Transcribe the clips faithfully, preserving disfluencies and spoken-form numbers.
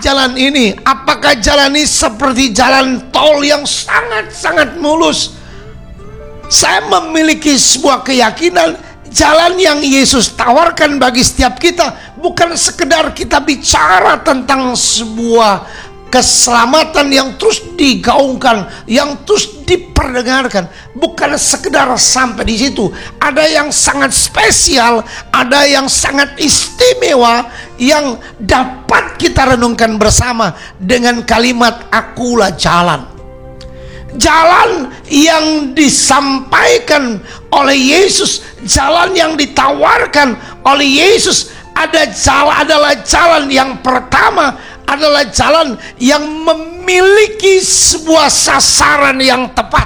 jalan ini? Apakah jalan ini seperti jalan tol yang sangat-sangat mulus? Saya memiliki sebuah keyakinan, jalan yang Yesus tawarkan bagi setiap kita bukan sekedar kita bicara tentang sebuah keselamatan yang terus digaungkan, yang terus diperdengarkan, bukan sekedar sampai di situ. Ada yang sangat spesial, ada yang sangat istimewa yang dapat kita renungkan bersama dengan kalimat akulah jalan. Jalan yang disampaikan oleh Yesus, jalan yang ditawarkan oleh Yesus, ada jalan adalah jalan yang pertama, adalah jalan yang memiliki sebuah sasaran yang tepat.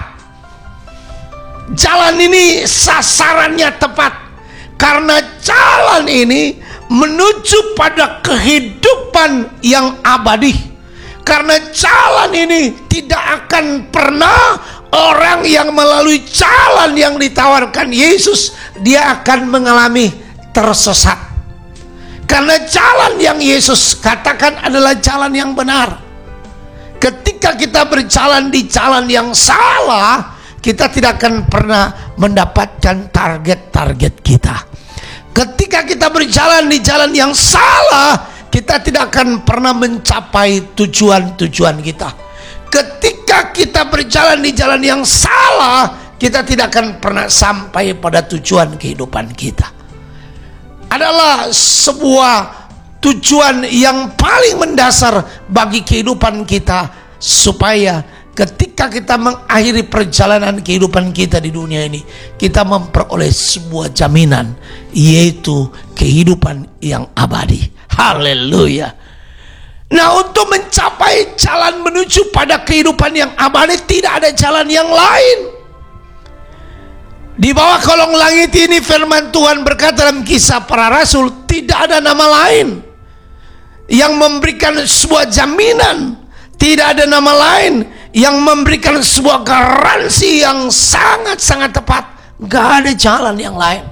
Jalan ini sasarannya tepat karena jalan ini menuju pada kehidupan yang abadi. Karena jalan ini tidak akan pernah orang yang melalui jalan yang ditawarkan Yesus, dia akan mengalami tersesat. Karena jalan yang Yesus katakan adalah jalan yang benar. Ketika kita berjalan di jalan yang salah, kita tidak akan pernah mendapatkan target-target kita. Ketika kita berjalan di jalan yang salah, kita tidak akan pernah mencapai tujuan-tujuan kita. Ketika kita berjalan di jalan yang salah, kita tidak akan pernah sampai pada tujuan kehidupan kita. Adalah sebuah tujuan yang paling mendasar bagi kehidupan kita, supaya ketika kita mengakhiri perjalanan kehidupan kita di dunia ini, kita memperoleh sebuah jaminan, yaitu kehidupan yang abadi. Haleluya. Nah, untuk mencapai jalan menuju pada kehidupan yang abadi, tidak ada jalan yang lain. Di bawah kolong langit ini firman Tuhan berkata dalam Kisah Para Rasul, tidak ada nama lain yang memberikan sebuah jaminan, tidak ada nama lain yang memberikan sebuah garansi yang sangat-sangat tepat. Gak ada jalan yang lain.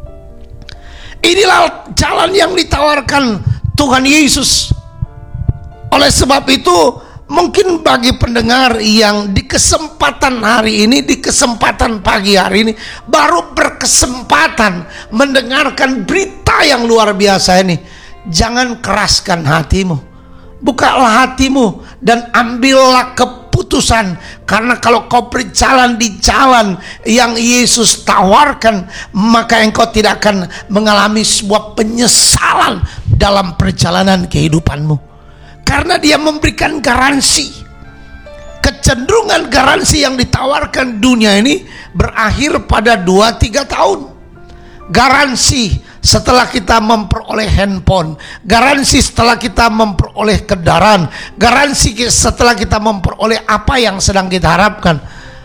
Inilah jalan yang ditawarkan Tuhan Yesus. Oleh sebab itu, mungkin bagi pendengar yang di kesempatan hari ini, di kesempatan pagi hari ini, baru berkesempatan mendengarkan berita yang luar biasa ini, jangan keraskan hatimu. Bukalah hatimu dan ambillah keputusan. Karena kalau kau berjalan di jalan yang Yesus tawarkan, maka engkau tidak akan mengalami sebuah penyesalan dalam perjalanan kehidupanmu. Karena dia memberikan garansi. Kecenderungan garansi yang ditawarkan dunia ini berakhir pada dua tiga tahun. Garansi setelah kita memperoleh handphone, garansi setelah kita memperoleh kendaraan, garansi setelah kita memperoleh apa yang sedang kita harapkan,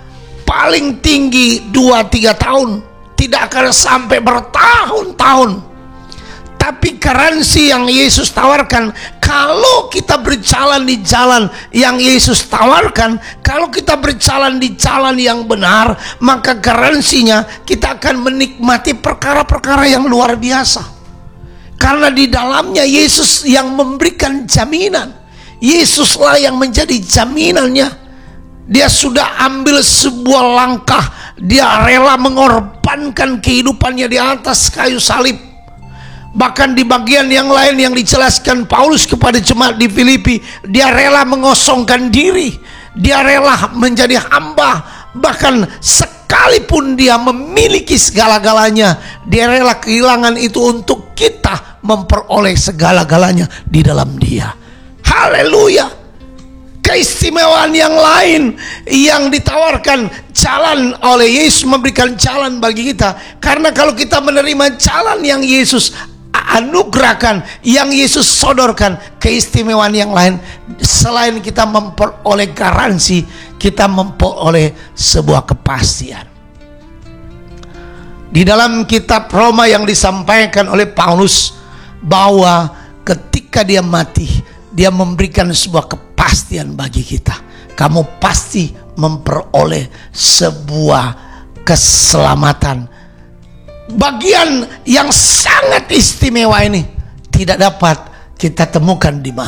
paling tinggi dua tiga tahun, tidak akan sampai bertahun-tahun. Tapi garansi yang Yesus tawarkan, kalau kita berjalan di jalan yang Yesus tawarkan, kalau kita berjalan di jalan yang benar, maka garansinya kita akan menikmati perkara-perkara yang luar biasa. Karena di dalamnya Yesus yang memberikan jaminan. Yesuslah yang menjadi jaminannya. Dia sudah ambil sebuah langkah, dia rela mengorbankan kehidupannya di atas kayu salib. Bahkan di bagian yang lain yang dijelaskan Paulus kepada jemaat di Filipi, dia rela mengosongkan diri, dia rela menjadi hamba. Bahkan sekalipun dia memiliki segala-galanya, dia rela kehilangan itu untuk kita memperoleh segala-galanya di dalam dia. Haleluya. Keistimewaan yang lain yang ditawarkan jalan oleh Yesus, memberikan jalan bagi kita. Karena kalau kita menerima jalan yang Yesus anugerahkan, yang Yesus sodorkan, keistimewaan yang lain selain kita memperoleh garansi, kita memperoleh sebuah kepastian. Di dalam kitab Roma yang disampaikan oleh Paulus, bahwa ketika dia mati, dia memberikan sebuah kepastian bagi kita. Kamu pasti memperoleh sebuah keselamatan. Bagian yang sangat istimewa ini tidak dapat kita temukan di mana.